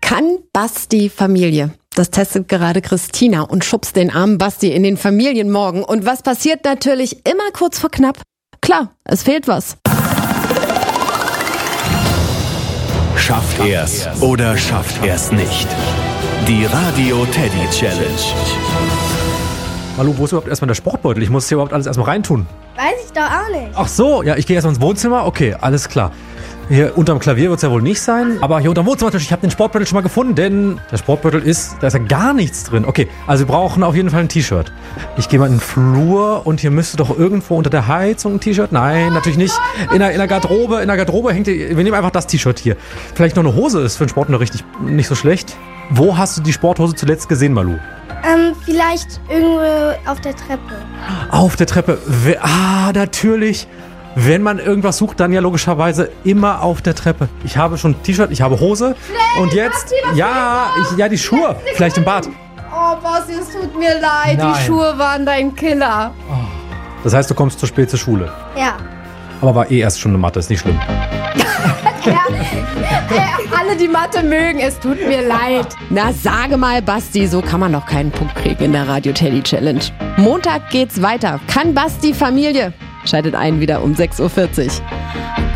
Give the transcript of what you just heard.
Kann Basti Familie? Das testet gerade Christina und schubst den armen Basti in den Familienmorgen. Und was passiert natürlich immer kurz vor knapp? Klar, es fehlt was. Schafft er's oder schafft er's nicht? Die Radio Teddy Challenge. Malu, wo ist überhaupt erstmal der Sportbeutel? Ich muss hier überhaupt alles erstmal reintun. Weiß ich doch auch nicht. Ach so, ja, ich gehe erstmal ins Wohnzimmer. Okay, alles klar. Hier unterm Klavier wird es ja wohl nicht sein. Aber hier unterm Wohnzimmer natürlich, ich habe den Sportbeutel schon mal gefunden, denn der Sportbeutel da ist ja gar nichts drin. Okay, also wir brauchen auf jeden Fall ein T-Shirt. Ich gehe mal in den Flur und hier müsste doch irgendwo unter der Heizung ein T-Shirt. Nein, natürlich nicht. In der Garderobe hängt, wir nehmen einfach das T-Shirt hier. Vielleicht noch eine Hose ist für den Sport nicht so schlecht. Wo hast du die Sporthose zuletzt gesehen, Malu? Vielleicht irgendwo auf der Treppe. Auf der Treppe. Natürlich. Wenn man irgendwas sucht, dann ja logischerweise immer auf der Treppe. Ich habe schon T-Shirt, ich habe Hose. Schnell, und jetzt, die Schuhe. Vielleicht im Bad. Oh, Basti, es tut mir leid. Nein. Die Schuhe waren dein Killer. Das heißt, du kommst zu spät zur Schule. Ja. Aber war erst schon eine Mathe, ist nicht schlimm. Alle, die Mathe mögen, es tut mir leid. Na, sage mal, Basti, so kann man doch keinen Punkt kriegen in der Radio Teddy Challenge. Montag geht's weiter. Kann Basti Familie? Schaltet ein wieder um 6.40 Uhr.